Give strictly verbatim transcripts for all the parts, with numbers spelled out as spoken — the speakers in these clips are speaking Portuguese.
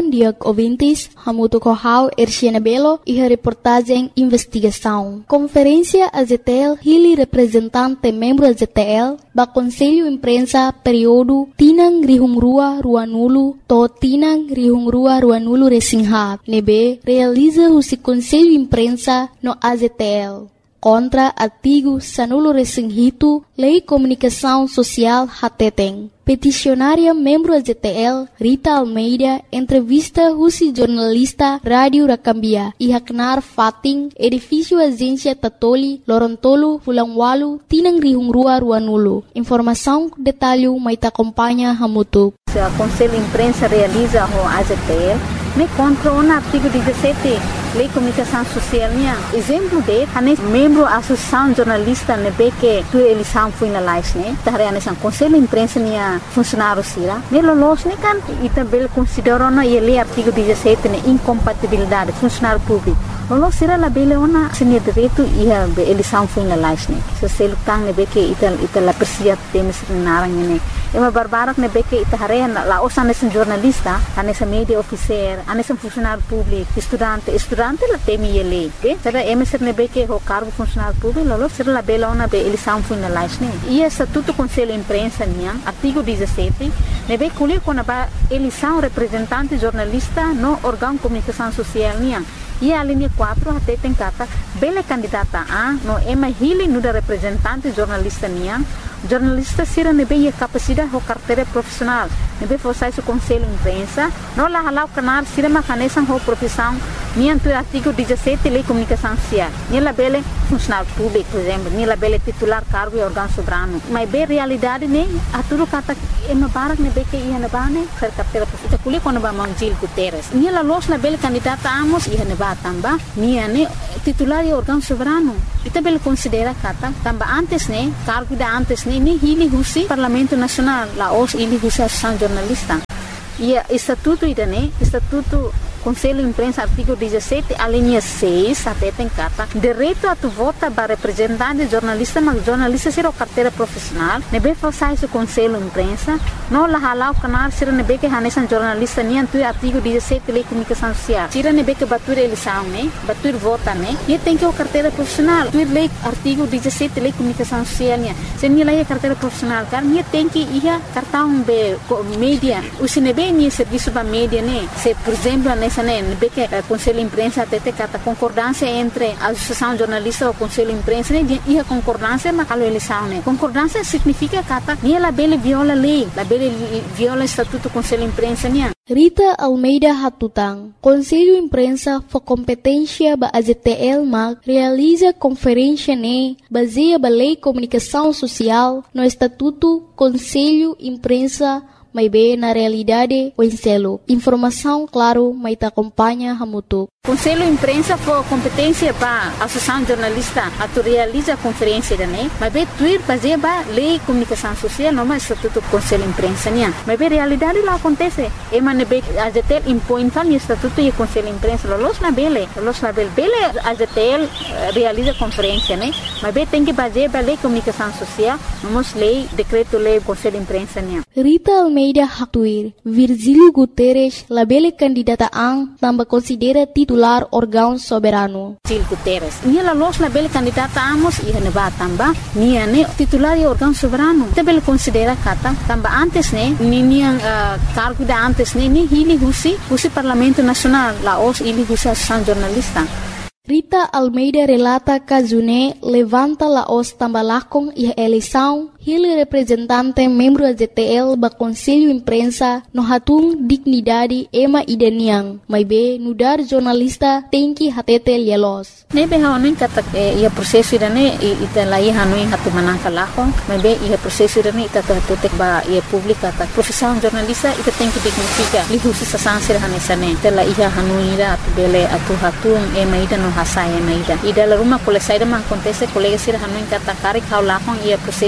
bom dia ouvintes, hamuto kohau Erciana Belo e a reportagem investigação. Conferência A Z T L hili representante membro A Z T L ba Conselho Imprensa período Tinang Rihungrua Ruanulu to Tinang Rihungrua Ruanulu Resingha nebe realiza o Conselho Imprensa no A Z T L. Contra artigo Sanulo Resinghito, Lei Comunicação Social Hateteng. Peticionária membro A Z T L, Rita Almeida, entrevista Rusi jornalista Rádio Rakambia e Haknar Fating, edifício Agência Tatoli, Lorontolo, Fulangwalu, Tinang Rihungrua Ruanulu. Informação, detalhe, mas acompanha Hamutu. O Conselho Imprensa realiza o A Z T L, me contra o artigo dezessete, Lei Comunicação Social. Exemplo de, hanes membro da Associação Jornalista nebe que tu eleição foi na live, né? Tahare hanes Conselho Imprensa nia funcionário sira. Me lolos ne kan itabel considerou na ele artigo dezessete ne incompatibilidade funcionário público. Lolos sira la bele ona senia direito e a eleição foi na live, né? Se se lutang nebe que ital ital la persia temes narang ne. É uma barbarak nebe que itahare la osa hanes jornalista, hanes media officer, hanes funcionário público, estudante, estudante la temi ele, ok? Será emeser nebe que o cargo funcionário público, lolos sira la bele ona be eleição foi na live, né? E estatuto Conselho Imprensa nia artigo dezessete, nebe colher quando a eleição representante jornalista no órgão comunicação social nia. E a linha quatro até tem cata bela candidata a no ema hili no da representante jornalista nia. Jornalista sira nebe a capacidade ou carteira profissional. Nebe forçar o Conselho Imprensa, não lá halau canal sira macanesan ou profissão nia tu artigo dezessete Lei Comunicação Social. Nia la bela funcionário público, por exemplo, nia la bela titular cargo e órgão soberano. Mas bem realidade né, a tudo cata ema barak nebe que ia na bane ser carteira profissional. Kuli quando ba Mangil Guterres. Nia la los na bela candidata amos ia na tamba nia ne titular e órgão soberano. Ita bela considera kata tamba antes ne cargo da antes ne ni hili husi Parlamento Nacional la os hili husi Associação Jornalista. E estatuto ida ne estatuto Conselho Imprensa artigo dezessete a linha seis até tem cata direito a tu vota para representante jornalista mas jornalista será carteira profissional nebe forçar o Conselho Imprensa não la halau canal será nebe que hanesan jornalista nem tu artigo dezessete Lei Comunicação Social será nebe que batur eleição né batur vota né e tem que o carteira profissional tu lei artigo dezessete Lei Comunicação Social né se nem lei carteira profissional car nem tem que ia cartão be mídia o se nebe nem serviço para mídia né se por exemplo nessa né que o Conselho Imprensa até tem a concordância entre a Associação Jornalista e o Conselho Imprensa né e a concordância mas a eleição né concordância significa que nem ela bela viola a lei la bela viola o estatuto do Conselho Imprensa né. Rita Almeida Hatutang, Conselho Imprensa for competência ba A Z T L mag realiza conferência ne baseia ba Lei Comunicação Social no Estatuto Conselho Imprensa mas bem na realidade o enselo. Informação, claro, mas te acompanha Hamutu. Conselho Imprensa for competência para a Associação Jornalista a tu realiza a conferência da né, mas bem tuir baseia ba Lei Comunicação Social não mais estatuto Conselho Imprensa nia. Mas bem realidade lá acontece. E mas bem A Z T L impõe fal estatuto e Conselho Imprensa los na bele, los na bele, bele A Z T L realiza conferência né, mas bem tem que baseia ba Lei Comunicação Social, vamos lei decreto lei Conselho Imprensa nia. Rita Almeida Hatuir, Virgílio Guterres, la bele candidata ang tambah considera titular órgão soberano. Virgílio Guterres, nia la los la bele candidata amos ia ne ba tamba, nia ne titular e órgão soberano. Te bele considera kata tamba antes ne, ni nia uh, cargo da antes ne, ni hili husi, husi Parlamento Nacional, la os hili husi Associação Jornalista. Rita Almeida relata que June levanta la os tambalakong e a eleição hili representante membro da Z T L ba Conselho Imprensa no hatung dignidade ema ideniang, mas be nudar jornalista tem que hatete lielos. Nebe hanuin kata ia proseso idane ita lai hanuin hatu manangka lakong, mas be ia proseso idane ita hatutek ba ia publika ta profissão jornalista ita tem que dignifica lihusi sa sansir hanesane tela ia hanuin ida atu bele atu hatung ema ida no hasaya ema ida ida la rumah kole saida man kontese kolega sir hanuin kata karik hau lakong ia proseso dane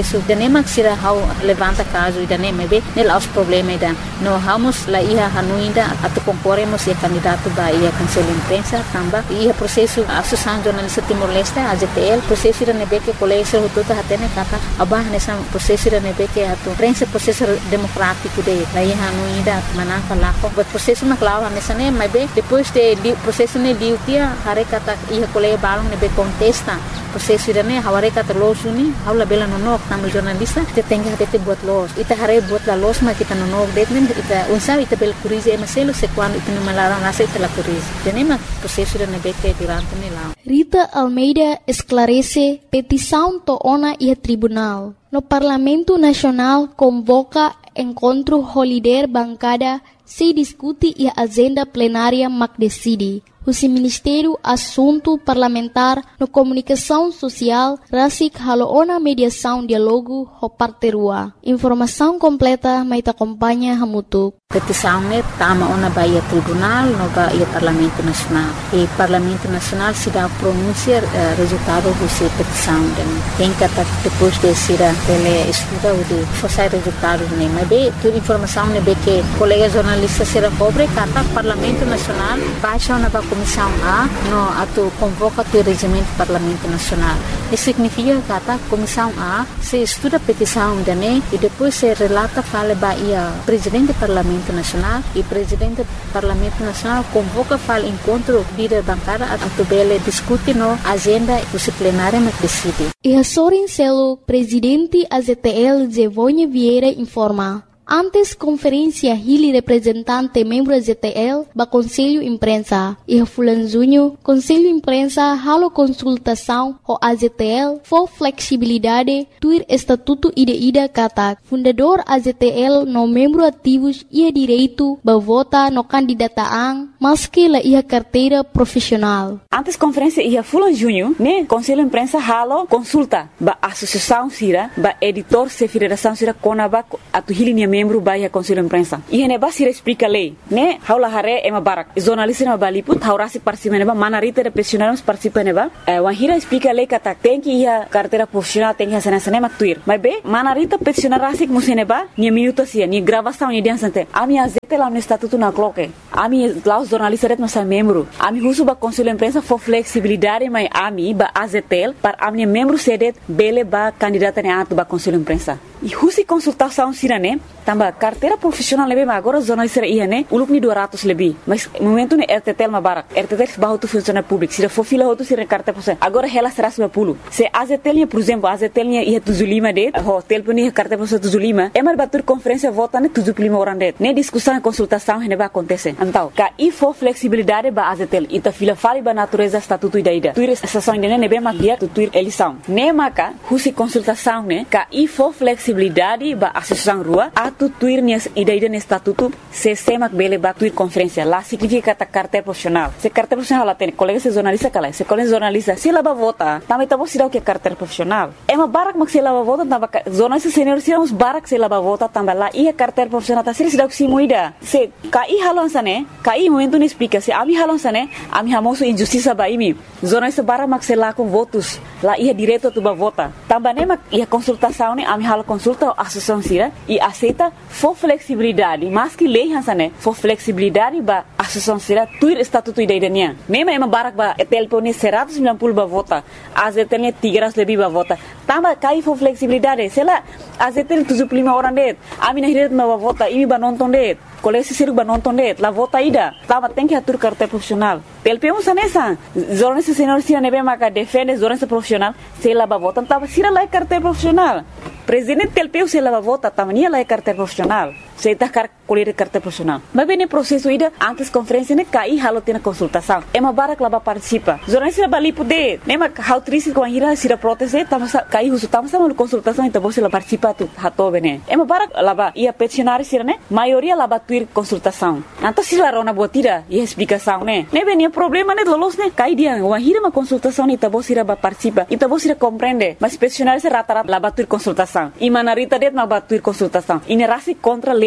nema sira hau levanta caso ida nem be nel aos problema ida no vamos la ia hanuinda atu concorremos e candidato ba ia cancela imprensa tamba ia processo associação jornalista Timor-Leste A Z T L processo ida nebe que colégio tudo hatene kata abah nessa processo ida nebe que atu prensa processo democrático de la ia hanuinda manaka lako but processo na clava nessa nem mas be depois de processo ne liu dia hare kata ia colégio balong nebe contesta processo ida ne haware kata losuni haula bela nonok tamu jornalista te tenga te buat los ita hare buat la los ma kita nonok detmen ita unsa ita bel curize maselo se quando ita no malaram nasa ita la curize tenema processo ida nebe que durante ne lá Rita Almeida esclarece petição toona e tribunal. No Parlamento Nacional convoca encontro holiday bancada se discute e a agenda plenária mac decide. O Ministério Assunto Parlamentar no Comunicação Social Rasik haloona mediação diálogo ho parterua. Informação completa mai te acompanha hamutuk. Petição ne tama ona baia tribunal no baia Parlamento Nacional. E Parlamento Nacional se dá pronunciar uh, resultado dessa petição. Tem que até depois de ser ele estuda o de fazer resultados ne. Mas bem, toda informação ne be que colega jornalista será pobre kata Parlamento Nacional baixa na Comissão A no ato convoca o regimento do Parlamento Nacional. Isso significa que a Comissão A se estuda a petição de ne e depois se relata fala baia presidente do Parlamento Nacional e presidente do Parlamento Nacional convoca fala encontro líder bancada a tubele discute no agenda disciplinária mas decide. E a Sorin Celo, presidente A Z T L Zevonha Vieira informa. Antes conferência Hili representante membro A Z T L ba Conselho Imprensa e Fulan Junho Conselho Imprensa halo consultação ho A Z T L for flexibilidade tuir estatuto ida-ida kata fundador A Z T L no membro ativos ia direito ba vota no candidataan maski la ia carteira profissional. Antes conferência ia Fulan Junho ne Conselho Imprensa halo consulta ba associação sira ba editor se federação sira konaba atu Hili membro baia Conselho Imprensa. E hene basira explica lei, né? Haula hare ema barak. Jornalista na baliput haurasi participa neba manarita de profissionais participa neba. Eh, wahira explica lei kata tem que ia carteira profissional tem que ia sana sana maktuir. Mas be manarita profissional rasik museneba ni minuto sia ni gravação ni diansante. Ami azete lá no estatuto na cloque. Ami lá os jornalistas ret nossa membro. Ami husu ba Conselho Imprensa for flexibilidade mai ami ba A Z T L para ami membro sedet bele ba candidata ne atu ba Conselho Imprensa. E husi consultação sirane tamba carteira profissional lebe ma agora jornalista ia ne ulup ni dua ratus lebih mas momento ne R T T L ma barak R T T L bahu tu funcionário público sira for fila hotu sira carteira profissional agora ela será sembilan puluh se A Z T L por exemplo A Z T L ia tujuh puluh lima det ho telpon ia carteira profissional tujuh puluh lima emar batur conferência vota ne tujuh puluh lima orang det ne discussão e consultação ne ba acontece então ka i for flexibilidade ba A Z T L ita fila fali ba natureza estatuto ida ida tuir estação ne ne be ma dia tuir eleição ne maka husi consultação ne ka i for flexibilidade ba associação rua atu tuir nias ida-ida ne estatuto se semak bele ba tuir conferência lá significa kata carteira profissional se carteira profissional lá tem colega se jornalista kala se colega jornalista se lá ba vota também tá você dá o que carteira profissional é uma barak mak se lá ba vota tamba jornalista senior se uns barak se lá ba vota tamba lá ia carteira profissional tá se dá o que moida se kai halon sane kai momento ne explica se ami halon sane ami hamoso injustiça ba imi jornalista barak mak se lá com votos lá ia direto tu ba vota tamba ne mak ia consultação ne ami halo consulta associação sira e aceita for flexibilidade mas que lei hansane for flexibilidade ba associação sira tuir estatuto ida idania nema ema barak ba telpone seratus sembilan puluh ba vota A Z T L tiga ratus lebih ba vota tamba kai for flexibilidade sela A Z T L tujuh puluh lima orang det ami nahiret ma ba vota imi ba nonton det kolesi siruk ba nonton det la vota ida tamba tem que atur carteira profissional telpemos sanesa jornalista senior sira nebe maka defende jornalista profissional sela ba vota tamba sira la carteira profissional presidente telpeu se lava vota tamania lá é carteira profissional se tá car colher carteira profissional mas bem no processo ida antes conferência ne cai halo tem consultação é uma barak lá participa jornalista bali poder nema how triste com a ira sira proteste tama cai uso tama sama consultação então você lá participa tu hato bene é uma barak lá ia peticionário sira ne maioria lá batuir consultação então se lá rona botira e explicação né ne bem problema ne lolos ne cai dia uma ira uma consultação ne então você lá participa então você compreende mas peticionário se rata-rata lá batuir consultação e manarita det ma batuir consultação e nerasi contra lei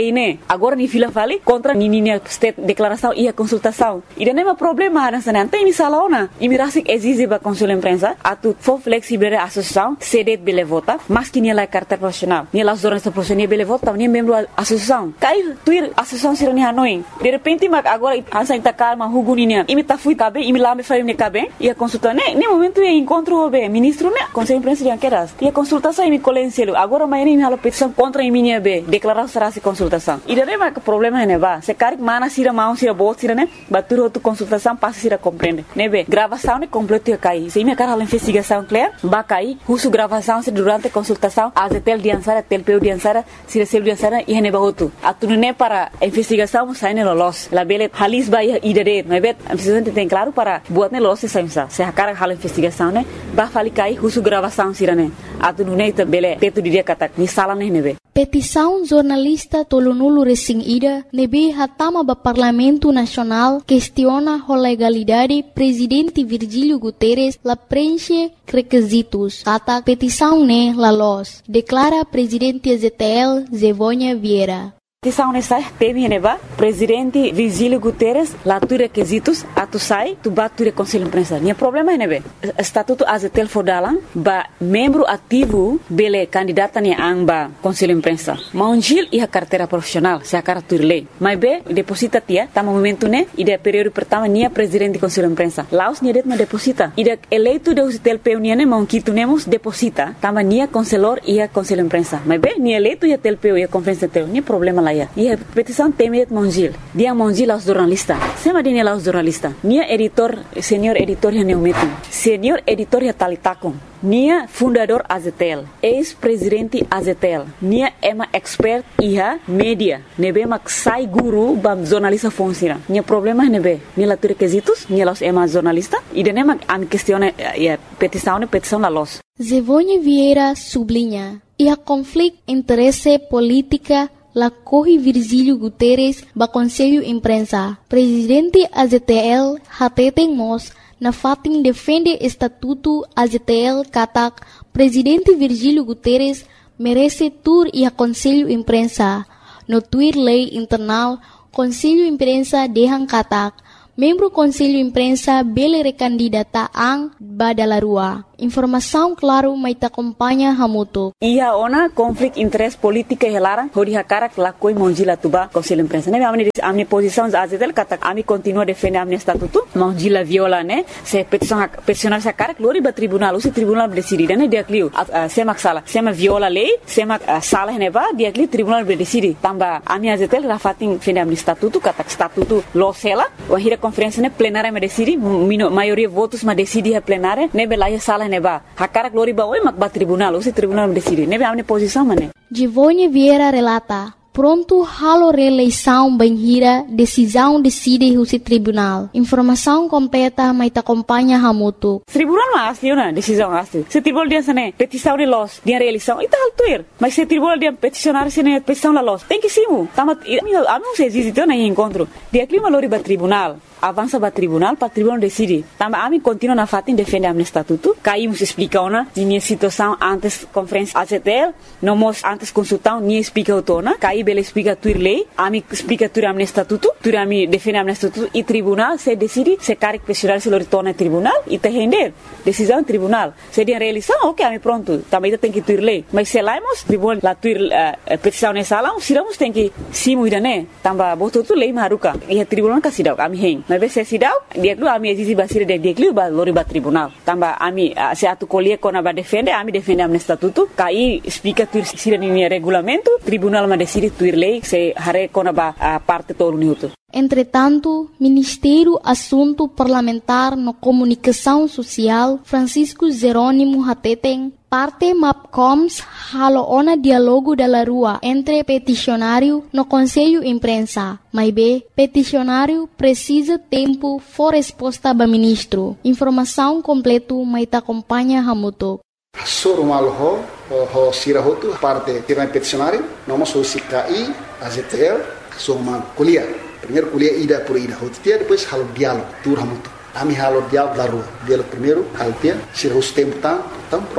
lei, né? Agora ni fila vale contra ni ni state declaração e a consultação. E não é problema nessa não tem sala ona. E me rasik exige ba conselho imprensa a tu for flexible a associação cede bele vota, mas que ni la carta profissional. Ni la jornalista profissional bele vota, ni membro associação. Cai tuir associação sira ni hanoi. De repente mag agora ansa ita calma huguninia. E me ta fui cabe, e me lá me faria me cabe. E a consulta né, nem momento é encontro o ministro né, conselho imprensa de queras. E a consultação e me colencielo. Agora amanhã me hala petição contra a minha B, declarar será se consultação. E daí mas o problema é ba, se cari mana sira mão sira bot sira né, batur outra consultação passa sira compreende. Né be, gravação é completo e cai. Se me cara a investigação clear, ba cai, uso gravação se durante a consultação, a tel diansara, tel peu diansara, se recebe diansara e neba outro. A tu não para a investigação sai no los. La bele halis ba e dere, não é bet, a investigação tem claro para buat ne los se saimsa. Se a cara hala investigação né, ba fali cai, uso gravação sira né. A tu não é bele, teto diria katak, ni sala ne nebe. Petição jornalista tolonulu recém ida nebe hatama ba Parlamento Nacional questiona a legalidade presidente Virgílio Guterres la preenche requisitos. Kata petição ne la los, declara presidente Z T L Zevônia Vieira. Petição nessa teme neba presidente Virgílio Guterres lá tu requisitos a tu sai tu bat tu conselho imprensa. Nia problema é nebe estatuto A Z T L fodalan ba membro ativo bele candidata ni amba conselho imprensa. Maungil e a carteira profissional se a cara tu lei. Mas be deposita tia tá momento né e de período pertama nia presidente conselho imprensa. Laos nia det ma deposita. E de eleito de U T L P nia ne maunquito nemos deposita tama nia conselor e a conselho imprensa. Mas be nia eleito e a T L P e a conferência teu nia problema lá. E a petição teme Mongil. Dia Mongil aos jornalistas. Sema dia aos jornalistas. Nia editor, senhor editor ya neumetum. Senhor editor ya talitakon. Nia fundador A Z T L. Ex-presidente A Z T L. Nia ema expert iha media. Nebe mak sai guru bam jornalista fonsira. Nia problema nebe. Nia la requisitos, nia los ema jornalista. E de nema am questione ya petição ne petição la los. Zevônia Vieira sublinha. E a conflito interesse política la corre Virgílio Guterres ba Conselho Imprensa. Presidente A Z T L hateten mos na fatin defende estatuto A Z T L katak Presidente Virgílio Guterres merece tur e a Conselho Imprensa. No tuir lei internal Conselho Imprensa dehan katak membro Conselho Imprensa bele recandidata ang badalarua. Informação claro mai ta acompanha hamuto. Ia ona conflito interesse política helara hori hakara la koi Mongila tuba Conselho Imprensa. Ne amni amni posição A Z T L kata ami continua defende amni estatuto. Mongila viola ne se petição peticionar sa cara glori ba tribunal, o tribunal decide ne dia clio. Sema sala, sema viola lei, sema sala ne ba dia clio tribunal decide. Tamba ami A Z T L rafatin defende amni estatuto kata estatuto lo sela, o hira conferência ne plenária me decide, maioria votos ma decide a plenária, ne belaia sala neba. Hakara glori ba oi mak ba tribunal, o tribunal me decide. Nebe amne posição mane. Givônia Vieira relata. Pronto halo reeleição banhira, decisão decide o tribunal. Informação completa mai ta acompanha hamuto. Tribunal ma asli na decisão asli. Se tribunal dia sane petição de los, dia reeleição, ita altuir. Mas se tribunal dia peticionar sene petição la los, tem que simu. Tama ami se existe na encontro. Dia clima lori ba tribunal. Avança para tribunal, para tribunal decide. Tama ami continua na fatin defende amne estatuto. Caímos explica ona minha situação antes conferência A Z T L, não mos antes consultão nem explica outona. Caí bele explica tuir lei, ami explica tuir amne estatuto, tuir ami defende amne estatuto e tribunal se decide se caric questionar se lo retorna tribunal e te render decisão tribunal. Se dia reeleição, ok, ami pronto. Também tem que tuir lei. Mas se laimos tribunal la tuir uh, petição nessa sala, siramos tem que simu ida ne. Tamba boto tu lei maruka. E a tribunal kasidau ami hen. Mas se sidau dia lu ami exige basir de dia lu ba lori ba tribunal tamba ami uh, se atu colie kona ba defende ami defende amne estatuto kai explica tuir sira ni regulamento tribunal ma decide tuir lei se hare kona ba uh, parte todo minuto. Entretanto, Ministério Assunto Parlamentar no Comunicação Social Francisco Jerônimo Hateten parte MAPCOMS halo ona dialogo da rua entre peticionário no Conselho Imprensa. Mas be, peticionário precisa tempo for resposta ba ministro. Informação completo mai ta acompanha hamuto. Soro malho ho sirahotu parte tema peticionário, nós somos C K I, A Z T L, somos kuliah. Primeiro kuliah ida por ida, hotia depois halo diálogo, tur hamuto. Ami halo diálogo da rua. Diálogo primeiro, halo dia, sirahus tempo tá, então pronto.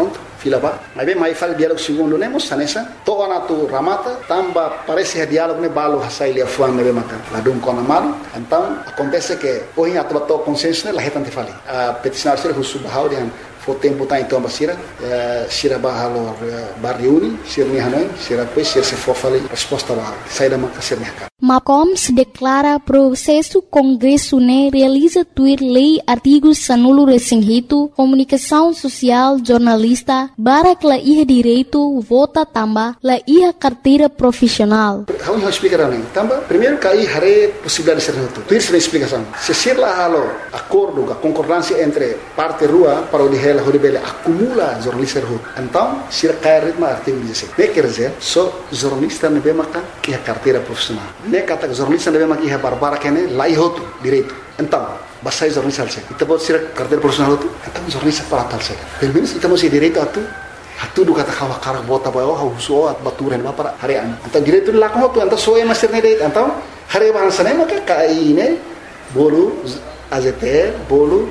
fila ba. Mas bem, mas fala diálogo segundo nemos sanesa. Toa na tu ramata, tamba parece que diálogo ne balo hasai lia fuan ne makan. Ladum kona malu. Então acontece que hoje a tua consciência la retante fali. A peticionar ser husu bahau dian fo tempo tá então basira, sira bahalo barriuni, sira ni hanoi, sira pois sira se for fali resposta ba. Sai da manca ser mercado. Macoms declara processo Congresso ne realiza tuir lei artigos sanulo resinghito, comunicação social, jornalista, barak la iha direito, vota tamba, la iha carteira profissional. How you explicar a tamba? Primeiro cai hare possibilidade de ser noto. Tuir se explicação. Se ser la halo acordo, a concordância entre parte rua para o de ela horibele acumula jornalista rua. Então, se cai ritmo artigo dezessete. Ne quer dizer, só jornalista ne bem makan iha carteira profissional. Ne kata jornalista ne bem makan iha barbara kene la ihoto direito. Então, basai jornalista alse. Kita buat sira carteira profissional tu. Então jornalista para tal se. Pelo menos kita masih direito atu. Atu do kata kawa karak bota bayo ha uso at baturen ba para harian. Então direito la ko tu então soe master ne direito. Então hari bahasa ne maka kai ne bolu A Z T L bolu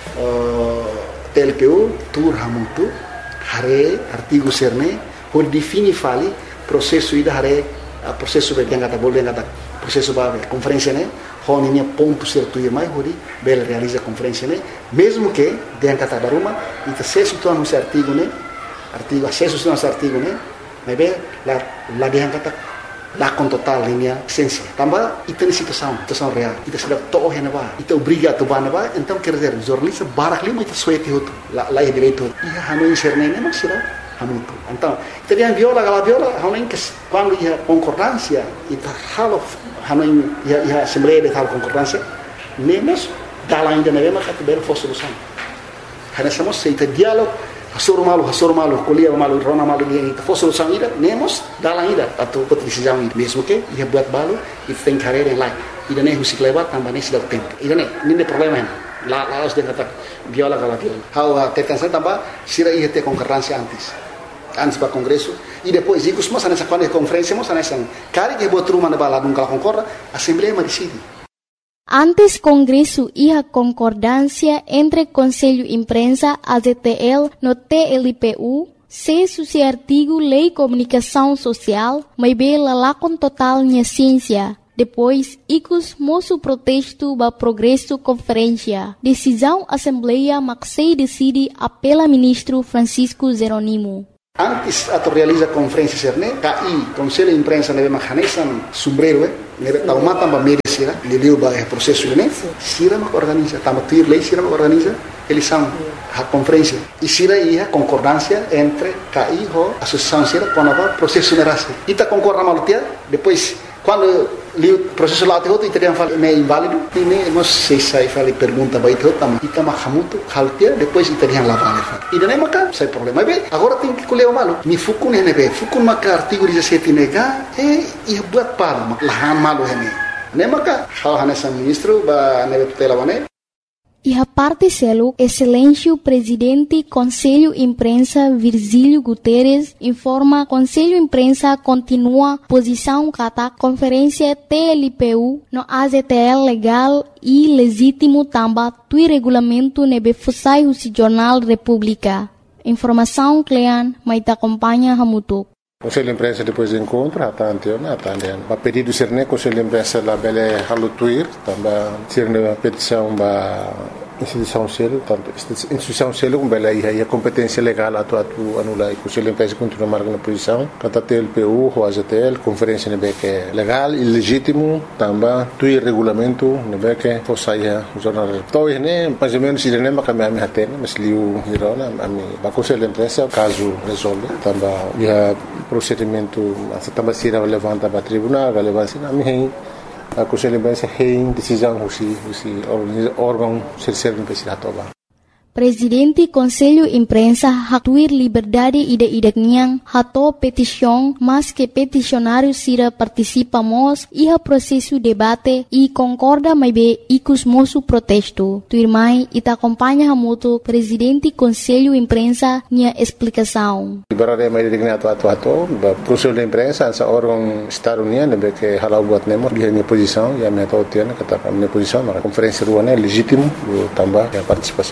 T L P U tur hamutu hari artigo serne por defini fali processo ida hari processo be kata bolu kata processo ba conferência ne honinya ponto certo e mais hori bela realiza conferência ne mesmo que den kata baruma ita se situan no artigo ne artigo acesso ao artigo né mas bem lá lá dia kata lá com total linha essência também ita situação situação real ita sudah toh hena ba ita obriga tu ba ba então quer dizer jornalista barak lima ita suete hotu lá lá direito ia hanu inserne ne mas será hamutu então ita dia viola gala viola hanu que quando ia concordância ita halo hanu ia ia assembleia de tal concordância nemos dala ainda ne mas que belo fosse solução hana somos ita diálogo Hasur malu, hasur malu, kuliah malu, rona malu dia itu. For solução ida, nemos dalam ida atau kot decisão ida. Mesmo que ia buat balu, itu tem carreira em lain. Ida nem musik lewat tambah nem sudah tempo. Ida nem, ini problema ini. La la harus dia kata viola kalau viola. How tekan saya tambah sira ia ter concorrência antes. Antes para congresso e depois ikut semua sana quando conferência semua sana sana. Kali que buat rumah na bala dum kalau concorda, assembleia mas decide. Antes Congresso iha concordância entre Conselho Imprensa, A Z T L, no T L P U, se suci artigo Lei Comunicação Social, mas bela lá com total minha ciência. Depois, icus moço protesto ba progresso conferência. Decisão Assembleia Maxei decide apela ministro Francisco Zeronimo. Antes atau realiza conferência serne, K I, Conselho de Imprensa nebe mahanesan sombrero, nebe tauma tamba medicina, liliu ba é processo ne, sira mak organiza, tamba tuir lei sira mak organiza, eles são a conferência e sira ia concordância entre K I ho associação sira com a processo nerase. Ita concorda malutia, depois quando o processo lá tem teriam falado é inválido e nem nós sei sai fali pergunta vai ter também e também hamuto haltia depois teriam lá vale e não é maca sai problema bem agora tem que colher o malo ni fukun ne be fukun maca artigo dezessete nega e e buat palo lahan malo hene ne maca hal hanesa ministro ba nebe tutela bane. E a parte selo, excelêncio presidente Conselho Imprensa Virgílio Guterres informa Conselho Imprensa continua posição kata conferência T L P U no A Z T L legal e legítimo tamba tui regulamento nebe fusai o Jornal República. Informação Clean, mas acompanha Hamutuk. Conselho de Imprensa depois do encontro, até anteontem, até anteontem. A pedido do Serne, Conselho de Imprensa lá bele halutuir, também Serne a petição da instituição selo, tanto instituição selo como bele aí a competência legal atu atu anula e Conselho de Imprensa continua marcando posição, kata T L P U, o A Z T L, conferência nebe que legal e legítimo, também tui regulamento nebe que fosse aí o jornal. Então né, mais ou menos Serne macam ami hatene, mas liu hirona ami ba Conselho de Imprensa caso resolve, também ia procedimento também se levanta para tribunal, relevância na minha a Conselho de Imprensa tem decisão se se órgão ser serve para toba. Presidente Conselho Imprensa hatuir liberdade ide-ideknya hato petição, mas que peticionário sira participamos iha processo debate e concorda mais be ikus moço protesto. Tuirmai ita acompanha hamuto Presidente Conselho Imprensa nia explicação. Liberdade mais ideknya ato ato ato, Conselho de Imprensa essa órgão estado-união nebe que halau buat nemo dia minha posição, ya minha tau tiana kata minha posição, mas conferência ruana legítimo também a participação também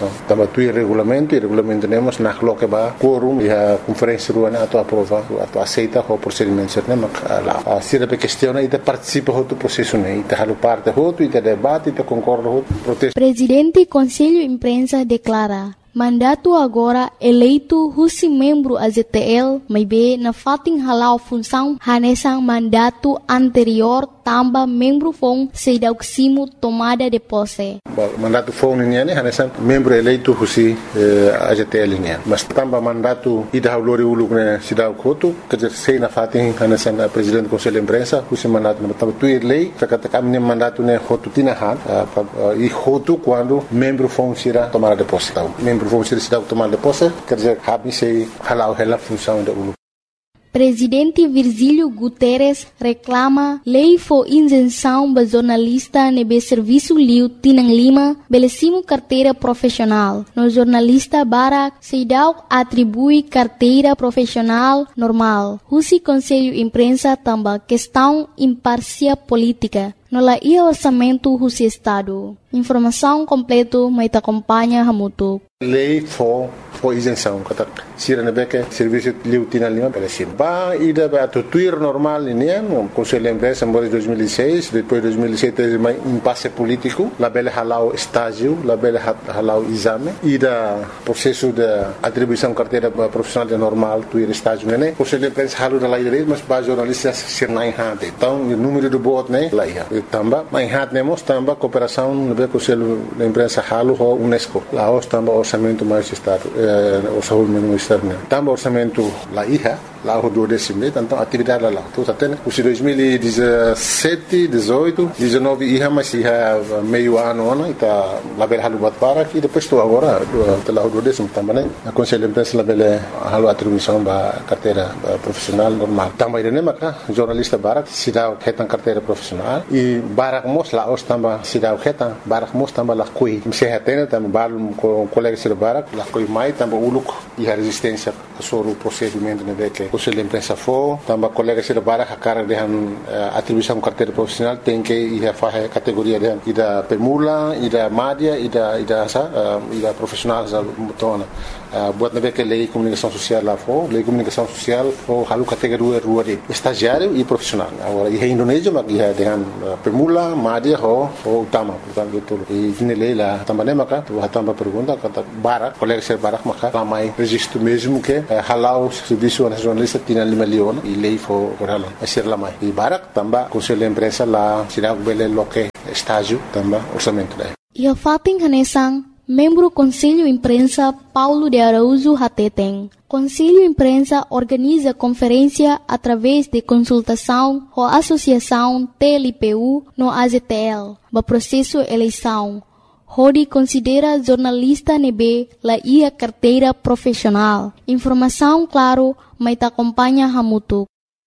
tuir regulamento, e regulamento temos na coloca ba quórum e a conferência rua na tua aprova, a tua aceita o procedimento certo, mas lá a sira pe questiona e te participa do processo né, e te halo parte outro e te debate e te concorda outro protesto. Presidente Conselho Imprensa declara mandato agora eleito husi membro A Z T L, mas be na fating halau função hanesang mandato anterior tamba membro fong sedauksimo tomada de posse. Mandato fong niya ni hanesang membro eleito husi eh, A Z T L niya. Mas tamba mandato ida haulori uluk ne sidau kotu kerja sei na fating hanesang presidente Conselho Imprensa husi mandato na tamba tuir lei kakata kami mandato ne hotu tinahan uh, e hotu quando membro fong sira tomada de posse. Membro fong sira sidau tomada de posse kerja kami sei halau hela função da uluk. Presidente Virgílio Guterres reclama lei for isenção ba jornalista nebe serviço liu tinang lima belecimo carteira profissional. No jornalista Barak Seidau atribui carteira profissional normal. Husi Conselho Imprensa tamba questão imparcial política. No la ia orçamento husi Estado. Informação completo mai te acompanha Hamutu. Lei for for isenção kata sira na beke serviço liu tinang lima belecim. Ba ida ba tuir normal ini no Conselho Imprensa em dois mil e seis, depois dois mil e sete mais impasse político, la bele halau estágio, la bele halau exame, ida processo de atribuição carteira profissional de normal tuir estágio né. Conselho Imprensa halu da lei direito, mas ba jornalistas sirna em hante. Então o número do voto né lá ia. Tamba, mas em hante nemos tamba cooperação no be Conselho da Imprensa halu ho UNESCO. Lá os tamba orçamento mais estado, eh, orçamento mais estado né. Tamba orçamento lá ia. Lá o do décimo, então atividade lá. Então até os dois mil e dezessete, dezoito, dezenove ia mais ia meio ano ano está lá bela halu bat para e depois estou agora do lá o do décimo também né. A Conselho de Imprensa lá bela halu atribuição ba carteira profissional normal. Também né maca jornalista Barak se dá retan carteira profissional e Barak mos lá os também se dá retan Barak mos também lá coi. Se retém também bal com colega de Barak lá coi mais também o lucro e a resistência sobre o procedimento né que Conselho de Imprensa for, também colegas de Barak a cara de uh, atribuição carteira profissional tem que ir a fazer categoria de ida permula, ida média, ida ida sa, uh, ida profissional sa mutona. Uh, buat nabe que lei comunicação social lá for, lei comunicação social for halu categoria rua de estagiário e profissional. Agora e Indonésia mas ia dengan uh, permula, média ho ho utama, portanto itu. E ini lei lá também maka tu também pergunta kata Barak, colegas de Barak maka ramai registro mesmo que uh, halau serviço nacional tinang lima lion i lei for oral asir lamai i Barak tamba Conselho de Imprensa la sira bele loke estágio tamba orçamento daí. Ia fating hanesang membro Conselho Imprensa Paulo de Araújo Hateteng. Conselho Imprensa organiza conferência através de consultação com a Associação T L P U no A Z T L, ba processo eleição. Hodi considera jornalista nebe la ia carteira profissional. Informação claro, mas te acompanha Hamutu.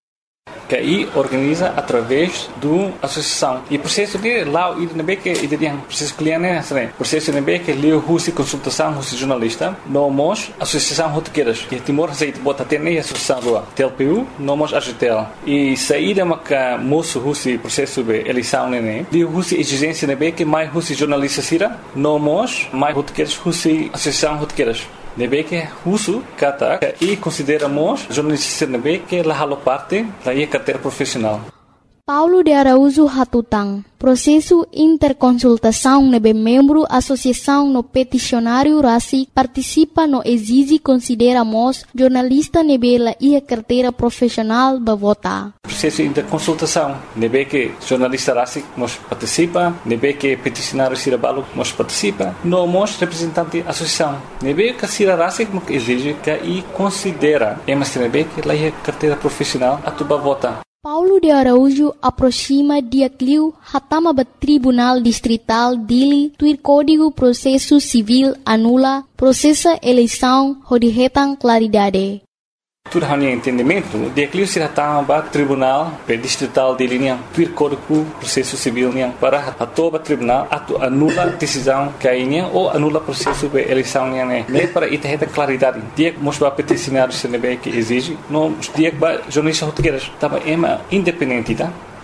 Que aí organiza através do associação e processo de lá e nebe que e tem processo cliente né processo nebe que leu husi consultação husi jornalista nomos associação rotequeiras que Timor aceita bota ter nem associação rua T L P U nomos A Z T L e saída maca moço husi processo de eleição né de husi exigência nebe que mais husi jornalista sira nomos mais rotequeiras husi associação rotequeiras nebe que husu kata e consideramos jornalista nebe que la halo parte la ia carteira profissional. Paulo de Araújo Hatutang. Processo interconsultação nebe membro associação no peticionário Rasi participa no exige consideramos jornalista nebe la ia carteira profissional ba vota. Processo interconsultação nebe que jornalista Rasi nos participa, nebe que peticionário Sirabalo nos participa, no mos representante associação. Nebe que Sira Rasi exige que e considera emas nebe que la ia carteira profissional atuba vota. Paulo de Araújo aproxima dia cliu hatama ba Tribunal Distrital dili tuir Código Processo Civil anula processa eleição hodihetan claridade. Tudo hanya entendimento, dia cliu se hatama ba Tribunal Distrital dili niang tuir Código Processo Civil niang para atoba tribunal atu anula decisão kainya ou anula processo de eleição niang ne. Ne para itaheta claridade. Dia mos ba peticionário se nebe que exige, no dia ba jornalista rotequeiras tava ema independente tá?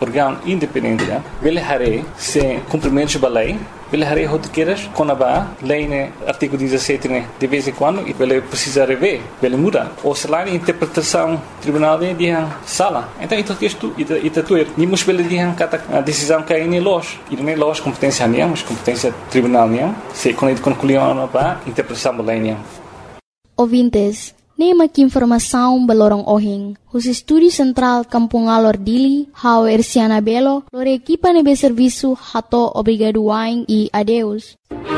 órgão independente, ele haré se cumprimento da lei, ele haré rotiqueiras com a lei, né, artigo dezessete, né, de vez em quando, e ele precisa rever, ele muda. Ou se lá a interpretação tribunal de sala. Então, isto é isto é nem nos pele dihan kata a decisão que é nem loja, e nem loja competência nem, mas competência tribunal nem, se quando concluíam a interpretação da lei nem. Ouvintes, nema que informação balorong ohing. Os estúdios central Kampung Alor Dili, hau Erciana Belo, lore equipa nebe serviço hato obrigado wain e adeus.